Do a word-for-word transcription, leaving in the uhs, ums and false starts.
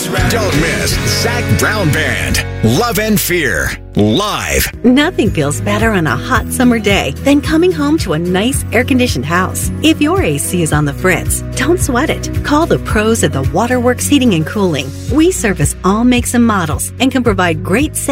Don't miss Zach Brown Band, Love and Fear, live. Nothing feels better on a hot summer day than coming home to a nice air-conditioned house. If your A C is on the fritz, don't sweat it. Call the pros at the Waterworks Heating and Cooling. We service all makes and models and can provide great